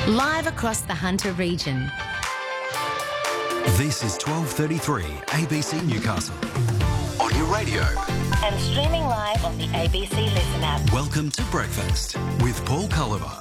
Live across the Hunter region. This is 12:33 ABC Newcastle. On your radio. And streaming live on the ABC Listen app. Welcome to Breakfast with Paul Culliver.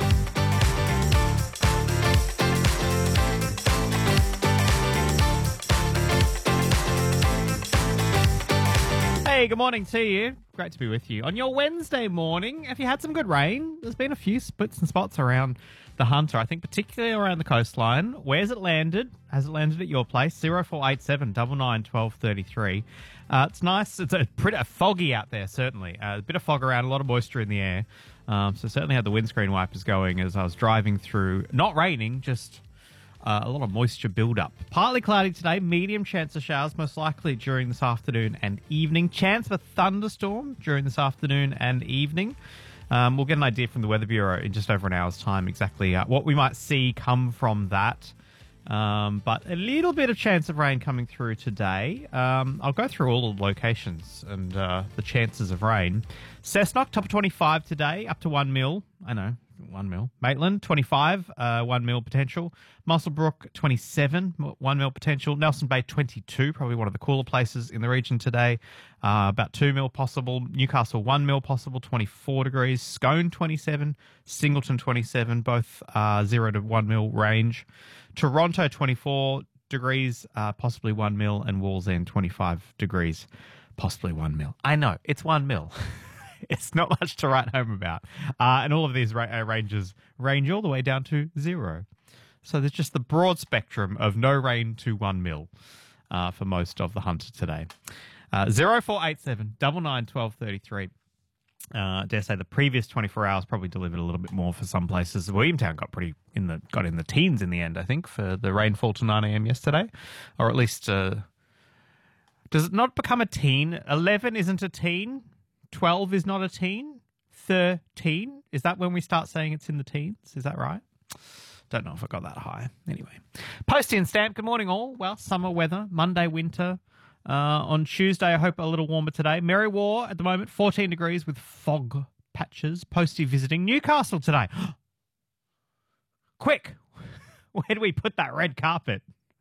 Hey, good morning to you. Great to be with you. On your Wednesday morning, have you had some good rain? There's been a few splits and spots around the Hunter, I think particularly around the coastline. Where's it landed? Has it landed at your place? 0487 99 1233. It's nice. It's a pretty foggy out there, certainly. A bit of fog around, a lot of moisture in the air. So certainly had the windscreen wipers going as I was driving through. Not raining, just a lot of moisture build-up. Partly cloudy today, medium chance of showers, most likely during this afternoon and evening. Chance of a thunderstorm during this afternoon and evening. We'll get an idea from the Weather Bureau in just over an hour's time exactly what we might see come from that. But a little bit of chance of rain coming through today. I'll go through all the locations and the chances of rain. Cessnock, top of 25 today, up to 1 mil. I know, 1 mil. Maitland, 25, 1 mil potential. Muswellbrook, 27, 1 mil potential. Nelson Bay, 22, probably one of the cooler places in the region today. About 2 mil possible. Newcastle, 1 mil possible, 24 degrees. Scone, 27. Singleton, 27, both 0 to 1 mil range. Toronto, 24 degrees, possibly 1 mil. And Wallsend, 25 degrees, possibly 1 mil. I know, it's 1 mil. It's not much to write home about. And all of these ranges range all the way down to 0. So there's just the broad spectrum of no rain to 1 mil for most of the Hunter today. 0487 99 1233. Dare say the previous 24 hours probably delivered a little bit more for some places. Williamtown got in the teens in the end, I think, for the rainfall to 9 a.m. yesterday. Or at least, does it not become a teen? 11 isn't a teen? 12 is not a teen? 13? Is that when we start saying it's in the teens? Is that right? Don't know if I got that high. Anyway. Posty and Stamp, good morning all. Well, summer weather, Monday winter. On Tuesday, I hope a little warmer today. Merriwa at the moment, 14 degrees with fog patches. Posty visiting Newcastle today. Quick, where do we put that red carpet?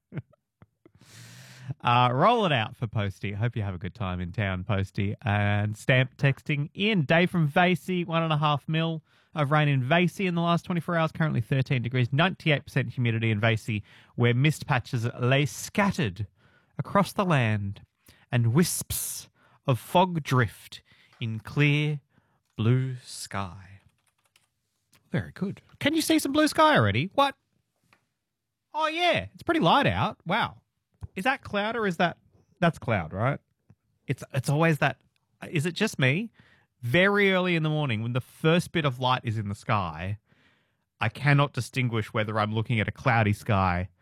Roll it out for Posty. Hope you have a good time in town, Posty. And Stamp texting in. Dave from Vasey, 1.5 mil of rain in Vasey in the last 24 hours. Currently 13 degrees, 98% humidity in Vasey, where mist patches lay scattered across the land and wisps of fog drift in clear blue sky. Very good. Can you see some blue sky already? What? Oh, yeah. It's pretty light out. Wow. Is that cloud or is that's cloud, right? It's always that. Is it just me? Very early in the morning when the first bit of light is in the sky, I cannot distinguish whether I'm looking at a cloudy sky